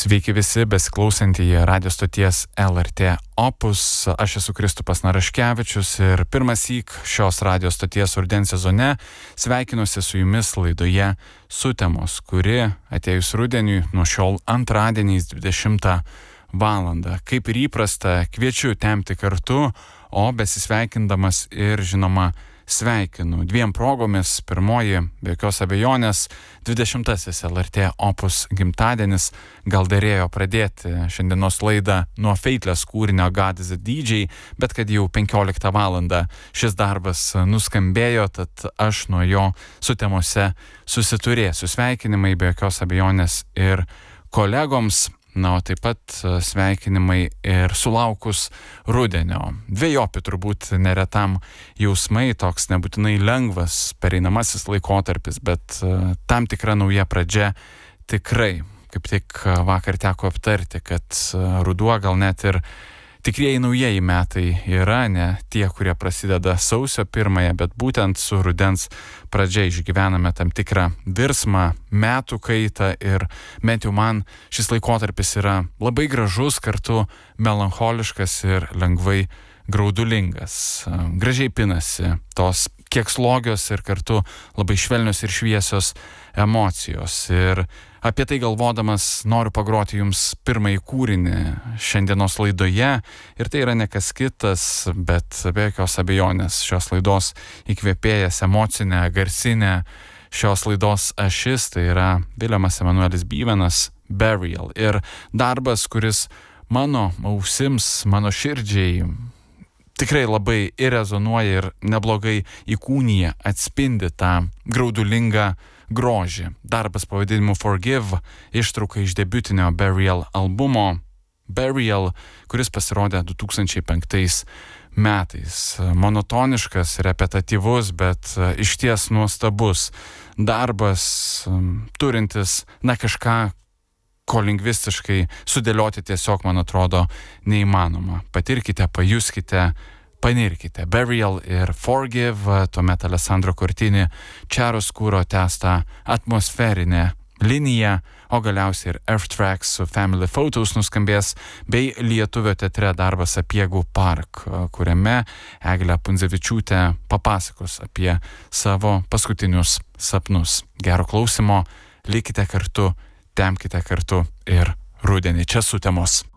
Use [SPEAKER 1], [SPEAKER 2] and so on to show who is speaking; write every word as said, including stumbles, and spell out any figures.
[SPEAKER 1] Sveiki visi besiklausantieji radio stoties L R T Opus. Aš esu Kristupas Naraškevičius ir pirmąsyk šios radio stoties rudens sezone sveikinuosi su jumis laidoje Sutemos, kuri atėjus rudeniui nuo šiol antradieniais dvidešimtą valandą. Kaip ir įprasta, kviečiu tempti kartu, o besisveikindamas ir žinoma sveikinu dviem progomis. Pirmoji, be jokios abejonės, dvidešimtasis L R T Opus gimtadienis. Gal derėjo pradėti šiandienos laidą nuo Fateless kūrinio God is a D J, bet kad jau penkioliktą valandą šis darbas nuskambėjo, tad aš nuo jo sutemose susiturėsiu. Sveikinimai be jokios abejonės ir kolegoms. Na, o taip pat sveikinimai ir sulaukus rudenio. Dvejopi turbūt neretam jausmai, toks nebūtinai lengvas pereinamasis laikotarpis, bet tam tikra nauja pradžia tikrai. Kaip tik vakar teko aptarti, kad ruduo gal net ir tikrieji naujieji metai yra ne tie, kurie prasideda sausio pirmąją, bet būtent su rudens pradžia išgyvename tam tikrą virsmą, metų kaitą ir bent jau man šis laikotarpis yra labai gražus, kartu melancholiškas ir lengvai graudulingas. Gražiai pinasi tos kiek slogios ir kartu labai švelnios ir šviesios emocijos. Ir apie tai galvodamas noriu pagroti jums pirmąjį kūrinį šiandienos laidoje. Ir tai yra ne kas kitas, bet be jokios abejonės šios laidos įkvėpėjas, emocinė, garsinė šios laidos ašis, tai yra Viljamas Emanuelis Byvenas, Burial. Ir darbas, kuris mano ausims, mano širdžiai tikrai labai ir rezonuoja ir neblogai įkūnija, atspindi tą graudulingą grožį. Darbas pavadinimu Forgive, ištrauka iš debiutinio Burial albumo Burial, kuris pasirodė du tūkstančiai penktais metais. Monotoniškas, repetityvus, bet išties nuostabus darbas, turintis na kažką, ko lingvistiškai sudėlioti tiesiog, man atrodo, neįmanoma. Patirkite, pajuskite, panirkite. Burial ir Forgive, tuomet Alessandro Cortini Chiaroscuro tęsta atmosferinė linija, o galiausiai ir Earth Tracks su Family Photos nuskambės, bei Lietuvio teatre darbas Sapiegų Park, kuriame Eglė Pundzevičiūtė papasakos apie savo paskutinius sapnus. Gero klausimo, likite kartu, tempkite kartu ir rudenį. Čia Sutemos.